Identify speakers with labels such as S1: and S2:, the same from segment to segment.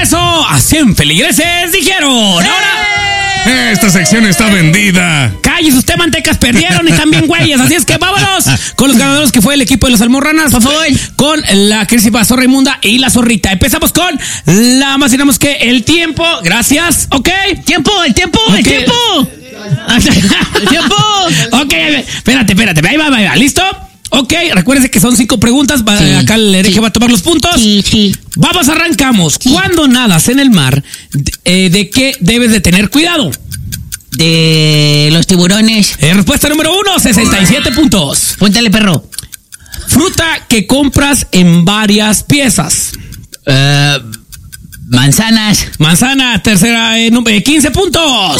S1: regreso a 100 feligreses dijeron. Ahora...
S2: Esta sección está vendida.
S1: Cállese usted, mantecas, perdieron y también güeyes. Así es que vámonos con los ganadores que fue el equipo de los Almorranas, por favor, con la querísima Zorra Inmunda y la Zorrita. Empezamos con la más digamos que el tiempo. Gracias, ok.
S3: El tiempo.
S1: El tiempo. Ok, espérate. Ahí va. ¿Listo? Ok, recuérdense que son 5 preguntas. Sí, acá el hereje va a tomar los puntos.
S3: Sí.
S1: Vamos, arrancamos. Sí. Cuando nadas en el mar, ¿de qué debes de tener cuidado?
S3: De los tiburones.
S1: Respuesta número 1, 67 puntos.
S3: Cuéntale, perro.
S1: Fruta que compras en varias piezas.
S3: Manzanas.
S1: Manzana, tercera, 15 puntos.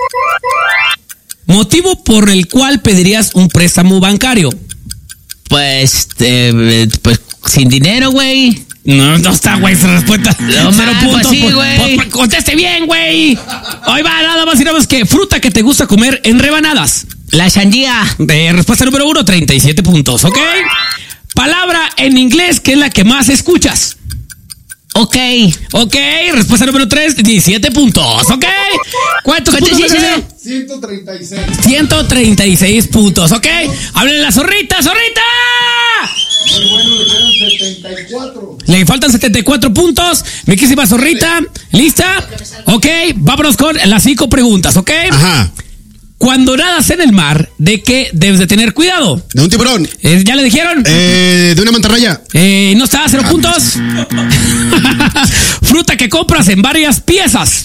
S1: Motivo por el cual pedirías un préstamo bancario.
S3: Pues sin dinero, güey.
S1: No está, güey, esa respuesta.
S3: No,
S1: 0 puntos.
S3: Pues sí, güey.
S1: Conteste bien, güey. Hoy va, nada más digamos que fruta que te gusta comer en rebanadas.
S3: La sandía.
S1: Respuesta número 1, 37 puntos, ¿ok? Palabra en inglés que es la que más escuchas.
S3: Ok,
S1: respuesta número 3, 17 puntos, ¿ok? ¿Cuántos puntos?
S4: 136.
S1: 136 puntos, ¿ok? Háblenle a la zorrita.
S4: Muy bueno, le quedan 74.
S1: Le faltan 74 puntos. Mi querísima Zorrita, ¿lista? Ok, vámonos con las 5 preguntas, ¿ok?
S2: Ajá.
S1: Cuando nadas en el mar, ¿de qué debes de tener cuidado?
S2: De un tiburón.
S1: ¿Ya le dijeron?
S2: De una mantarraya.
S1: No está, 0 puntos. Fruta que compras en varias piezas.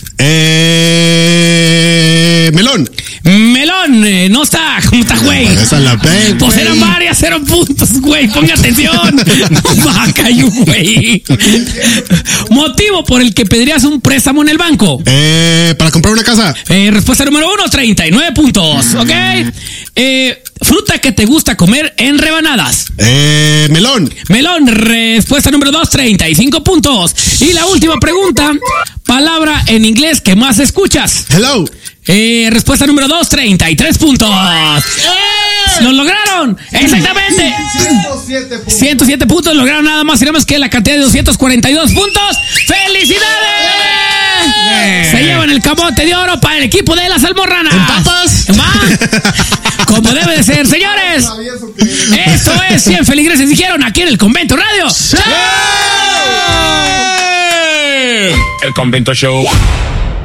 S2: Melón.
S1: Melón, no está. ¿Cómo está, güey?
S2: Esa la pego.
S1: Pues eran varias, 0 puntos, güey. Ponga atención. No va a caer, güey. Motivo por el que pedirías un préstamo en el banco.
S2: Para comprar una casa.
S1: Respuesta número 1, 39 puntos. ¿Ok? Fruta que te gusta comer en rebanadas.
S2: Melón.
S1: Respuesta número 2, 35 puntos. Y la última pregunta. Palabra en inglés que más escuchas.
S2: Hello.
S1: Respuesta número 2, 33 puntos. ¡Lo lograron! ¡Exactamente!
S4: 107 puntos.
S1: 107 puntos, lograron nada más y nada más que la cantidad de 242 puntos. ¡Felicidades! Se llevan el camote de oro para el equipo de las Almorranas.
S3: ¡Papas!
S1: Como debe de ser, señores. Esto es 100 feligreses dijeron aquí en el Convento Radio.
S2: El Convento Show.